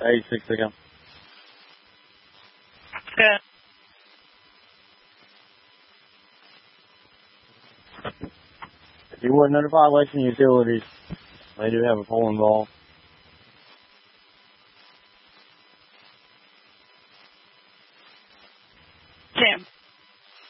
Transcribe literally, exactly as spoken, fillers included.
eighty-six again. Good. If you would notify Lexington Utilities, they do have a pole involved. Jim.